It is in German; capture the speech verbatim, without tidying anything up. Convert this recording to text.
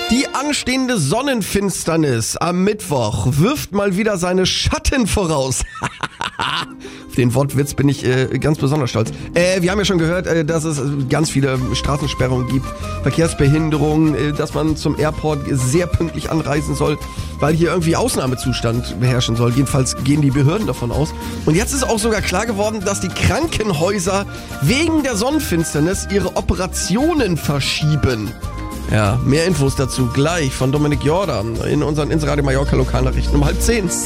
Die anstehende Sonnenfinsternis am Mittwoch wirft mal wieder seine Schatten voraus. Auf den Wortwitz bin ich äh, ganz besonders stolz. Äh, wir haben ja schon gehört, äh, dass es ganz viele Straßensperrungen gibt, Verkehrsbehinderungen, äh, dass man zum Airport sehr pünktlich anreisen soll, weil hier irgendwie Ausnahmezustand beherrschen soll. Jedenfalls gehen die Behörden davon aus. Und jetzt ist auch sogar klar geworden, dass die Krankenhäuser wegen der Sonnenfinsternis ihre Operationen verschieben. Ja, mehr Infos dazu gleich von Dominik Jordan in unseren Inseradio Mallorca Lokalnachrichten um halb zehn.